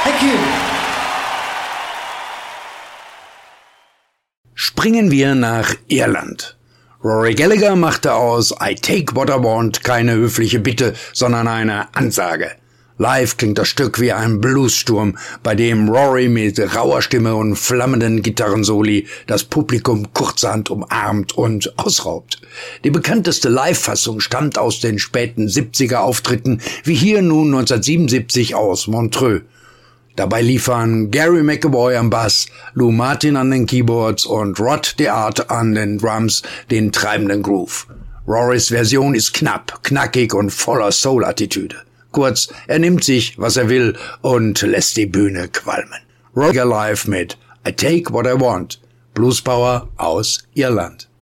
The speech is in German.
Thank you. Springen wir nach Irland. Rory Gallagher machte aus I Take What I Want keine höfliche Bitte, sondern eine Ansage. Live klingt das Stück wie ein Bluessturm, bei dem Rory mit rauer Stimme und flammenden Gitarrensoli das Publikum kurzerhand umarmt und ausraubt. Die bekannteste Live-Fassung stammt aus den späten 70er-Auftritten, wie hier nun 1977 aus Montreux. Dabei liefern Gary McAvoy am Bass, Lou Martin an den Keyboards und Rod DeArt an den Drums den treibenden Groove. Rorys Version ist knapp, knackig und voller Soul-Attitüde. Kurz, er nimmt sich, was er will und lässt die Bühne qualmen. Rory live mit I Take What I Want, Blues Power aus Irland.